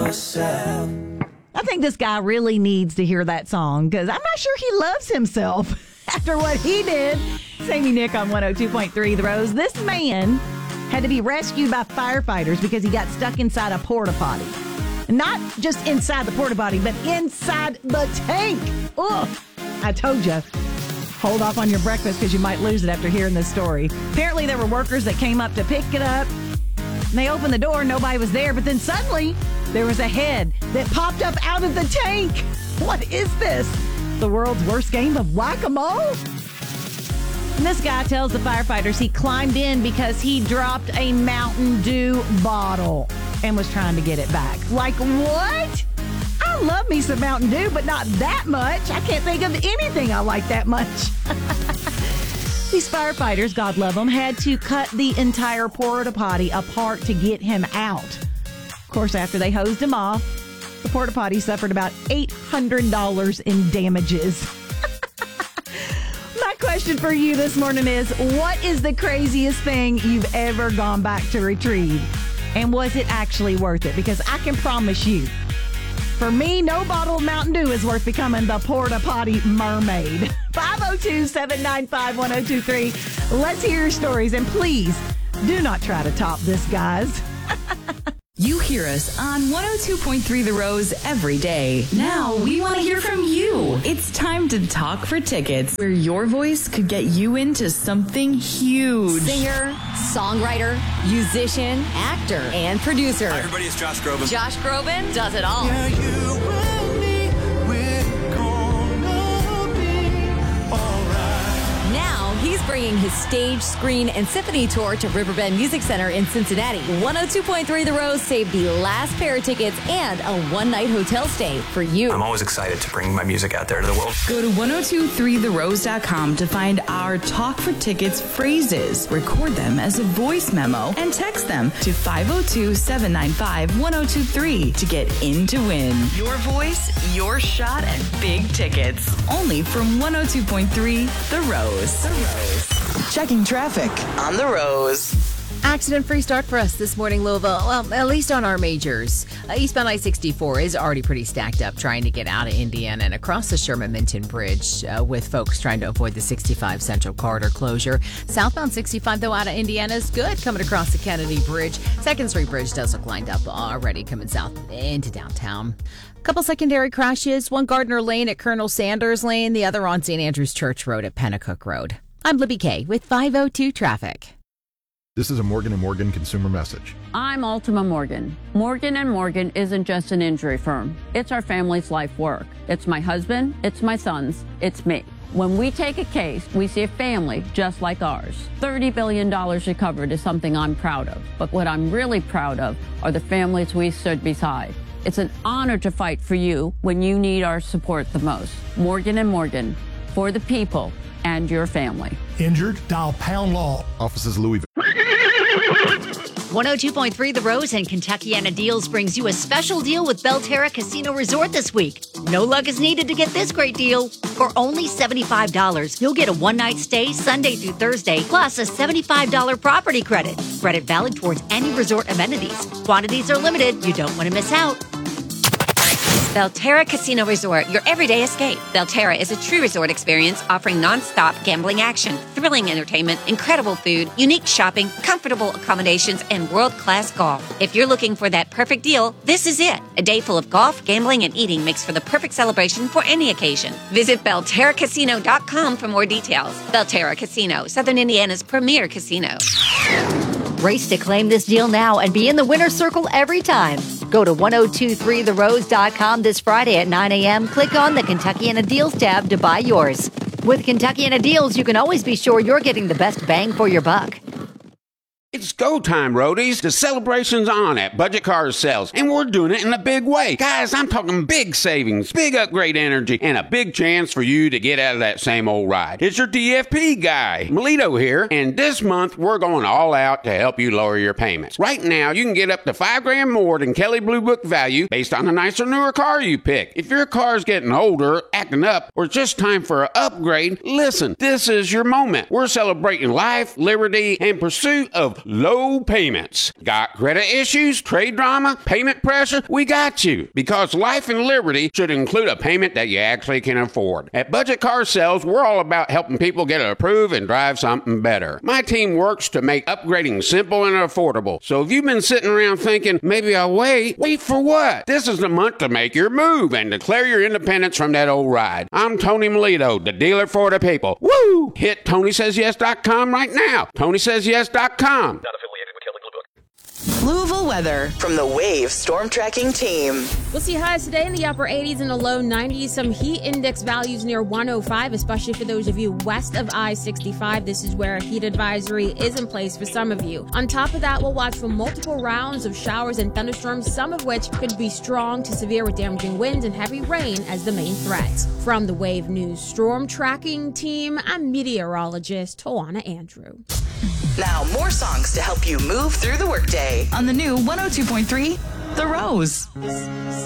myself. I think this guy really needs to hear that song because I'm not sure he loves himself after what he did. Sammy Nick on 102.3 The Rose. This man had to be rescued by firefighters because he got stuck inside a porta potty. Not just inside the porta potty, but inside the tank. Ugh, I told you. Hold off on your breakfast because you might lose it after hearing this story. Apparently there were workers that came up to pick it up. And they opened the door, nobody was there, but then suddenly there was a head that popped up out of the tank. What is this? The world's worst game of whack-a-mole? And this guy tells the firefighters he climbed in because he dropped a Mountain Dew bottle and was trying to get it back. Like, what? I love me some Mountain Dew, but not that much. I can't think of anything I like that much. These firefighters, God love them, had to cut the entire porta potty apart to get him out. Of course, after they hosed him off, the porta potty suffered about $800 in damages. My question for you this morning is, what is the craziest thing you've ever gone back to retrieve? And was it actually worth it? Because I can promise you, for me, no bottle of Mountain Dew is worth becoming the porta potty mermaid. 502-795-1023. Let's hear your stories. And please, do not try to top this, guys. You hear us on 102.3 The Rose every day. Now we want to hear from you. It's time to talk for tickets, where your voice could get you into something huge. Singer, songwriter, musician, actor, and producer. Hi, everybody. It's Josh Groban. Josh Groban does it all. Yeah, you and me, we're gonna be alright. Now he's bringing his stage, screen, and symphony tour to Riverbend Music Center in Cincinnati. 102.3 The Rose saved the last pair of tickets and a one-night hotel stay for you. I'm always excited to bring my music out there to the world. Go to 1023therose.com to find our Talk for Tickets phrases. Record them as a voice memo and text them to 502-795-1023 to get in to win. Your voice, your shot at big tickets. Only from 102.3 The Rose. The Rose. Checking traffic on The Rose. Accident-free start for us this morning, Louisville. Well, at least on our majors. Eastbound I-64 is already pretty stacked up trying to get out of Indiana and across the Sherman-Minton Bridge with folks trying to avoid the 65 Central Corridor closure. Southbound 65, though, out of Indiana is good coming across the Kennedy Bridge. 2nd Street Bridge does look lined up already coming south into downtown. A couple secondary crashes, one Gardner Lane at Colonel Sanders Lane, the other on St. Andrews Church Road at Pennacook Road. I'm Libby Kay with 502 Traffic. This is a Morgan & Morgan consumer message. I'm Ultima Morgan. Morgan & Morgan isn't just an injury firm. It's our family's life work. It's my husband, it's my sons, it's me. When we take a case, we see a family just like ours. $30 billion recovered is something I'm proud of. But what I'm really proud of are the families we stood beside. It's an honor to fight for you when you need our support the most. Morgan & Morgan, for the people and your family. Injured? Dial Pound Law. Offices Louisville. 102.3 The Rose and Kentuckiana Deals brings you a special deal with Belterra Casino Resort this week. No luck is needed to get this great deal. For only $75, you'll get a one-night stay Sunday through Thursday, plus a $75 property credit. Credit valid towards any resort amenities. Quantities are limited. You don't want to miss out. Belterra Casino Resort, your everyday escape. Belterra is a true resort experience offering non-stop gambling action, thrilling entertainment, incredible food, unique shopping, comfortable accommodations, and world-class golf. If you're looking for that perfect deal, this is it. A day full of golf, gambling, and eating makes for the perfect celebration for any occasion. Visit BelterraCasino.com for more details. Belterra Casino, Southern Indiana's premier casino. Race to claim this deal now and be in the winner's circle every time. Go to 1023therose.com this Friday at 9 a.m. Click on the Kentuckiana Deals tab to buy yours. With Kentuckiana Deals, you can always be sure you're getting the best bang for your buck. It's go time, roadies. The celebration's on at Budget Car Sales, and we're doing it in a big way. Guys, I'm talking big savings, big upgrade energy, and a big chance for you to get out of that same old ride. It's your DFP guy, Melito here, and this month we're going all out to help you lower your payments. Right now, you can get up to $5,000 more than Kelley Blue Book value based on the nicer, newer car you pick. If your car's getting older, acting up, or just time for an upgrade, listen, this is your moment. We're celebrating life, liberty, and pursuit of with low payments. Got credit issues, trade drama, payment pressure? We got you. Because life and liberty should include a payment that you actually can afford. At Budget Car Sales, we're all about helping people get approved and drive something better. My team works to make upgrading simple and affordable. So if you've been sitting around thinking, maybe I'll wait for what? This is the month to make your move and declare your independence from that old ride. I'm Tony Melito, the dealer for the people. Woo! Hit TonySaysYes.com right now. TonySaysYes.com. Louisville weather from the Wave Storm Tracking Team. We'll see highs today in the upper 80s and the low 90s. Some heat index values near 105, especially for those of you west of I-65. This is where a heat advisory is in place for some of you. On top of that, we'll watch for multiple rounds of showers and thunderstorms, some of which could be strong to severe with damaging winds and heavy rain as the main threats. From the Wave News Storm Tracking Team, I'm meteorologist Tawana Andrew. Now, more songs to help you move through the workday On the new 102.3 The Rose.